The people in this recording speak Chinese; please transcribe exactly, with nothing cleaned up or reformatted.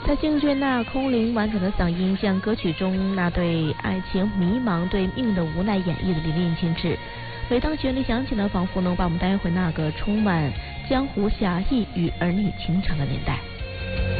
在兴俊那空灵婉转的嗓音，像歌曲中那对爱情迷茫、对命运的无奈演绎的淋漓尽致。每当旋律响起呢，仿佛能把我们带回那个充满江湖侠义与儿女情长的年代。